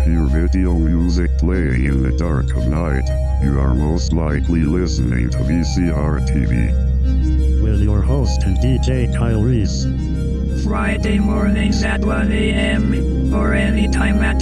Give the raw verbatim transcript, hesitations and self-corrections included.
hear video music playing in the dark of night, you are most likely listening to V C R T V. With your host and D J Kyle Reese. Friday mornings at one a.m. or anytime at